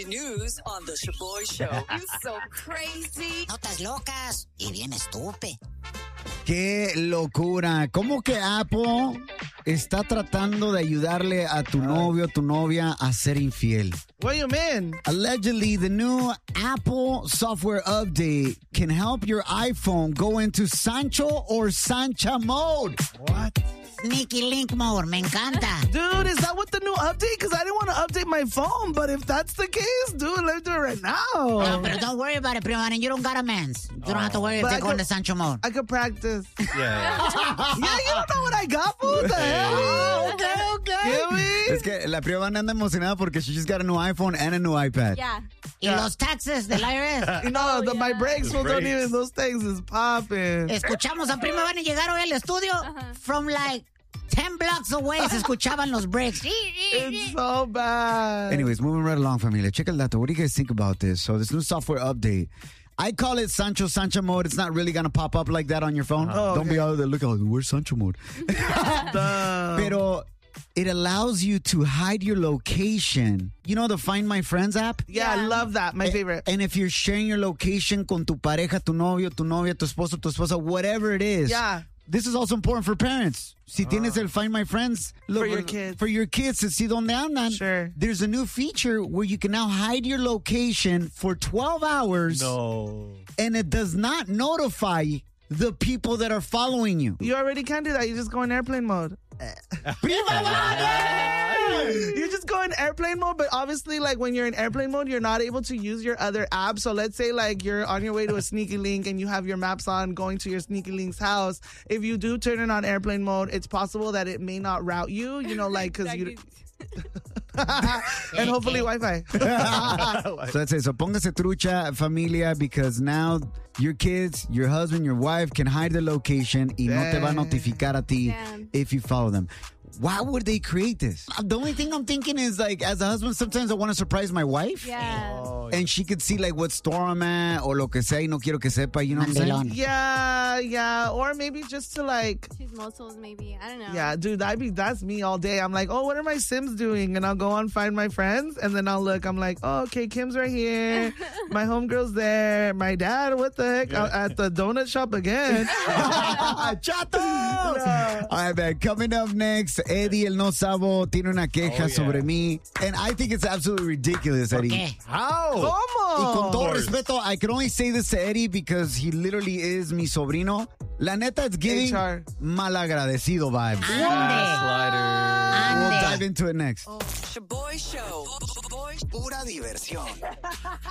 celebrity news on The Shaboy Show. You're so crazy. Notas locas y bien estúpido. ¡Qué locura! ¿Cómo que Apple está tratando de ayudarle a tu novio o tu novia a ser infiel? What do you mean? Allegedly, the new Apple software update can help your iPhone go into Sancho or Sancha mode. What? Sneaky Link mode, me encanta. Dude, is that what the new update? Because I didn't want to update my phone, but if that's the case, dude, let's do it right now. No, but don't worry about it, Primo. You don't got a mens. You don't have to worry if they go into Sancho mode. I could practice. Yeah. Yeah, you don't know what I got, fool. What the hell? Okay. Give me. Es que la prima anda emocionada porque she just got a new iPhone and a new iPad. Yeah. Y los taxes del IRS. You know, my brakes will don't even, those things is popping. Escuchamos a Prima van a llegar hoy al estudio from like 10 blocks away. Se escuchaban los brakes. It's so bad. Anyways, moving right along, familia. Check el dato. What do you guys think about this? So this new software update, I call it Sancho Sancha mode. It's not really going to pop up like that on your phone. Oh, Don't be out there looking like, where's Sancho mode? Pero it allows you to hide your location. You know the Find My Friends app? Yeah, I love that. My favorite. And if you're sharing your location con tu pareja, tu novio, tu novia, tu esposo, tu esposa, whatever it is. Yeah. This is also important for parents. Si tienes el Find My Friends. For your kids. For your kids to see donde andan. Sure. There's a new feature where you can now hide your location for 12 hours. No. And it does not notify the people that are following you. You already can do that. You just go in airplane mode. You just go in airplane mode, but obviously, like, when you're in airplane mode, you're not able to use your other apps. So let's say, like, you're on your way to a Sneaky Link and you have your maps on going to your Sneaky Link's house. If you do turn it on airplane mode, it's possible that it may not route you, you know, like, because you... And hopefully Wi-Fi. So that's it. So póngase trucha, familia, because now your kids, your husband, your wife can hide the location y no te va a notificar a ti if you follow them. Why would they create this? The only thing I'm thinking is, like, as a husband, sometimes I want to surprise my wife. Yeah. And she could see, like, what store I'm at or lo que sea y no quiero que sepa, you know what I'm saying? Yeah. Or maybe just to, like... She's muscles, maybe. I don't know. Yeah, dude, that's me all day. I'm like, oh, what are my Sims doing? And I'll go on Find My Friends, and then I'll look. I'm like, oh, okay, Kim's right here. My homegirl's there. My dad, what the heck? At the donut shop again. Chato! All right, man, coming up next, Eddie El No Sabo tiene una queja sobre mí. And I think it's absolutely ridiculous, Eddie. ¿Qué? How? ¿Cómo? Y con todo respeto, I can only say this to Eddie because he literally is mi sobrino. La neta, it's giving HR. malagradecido vibes. Ande. We'll Ande. dive into it next. Shaboy Show. Pura diversión.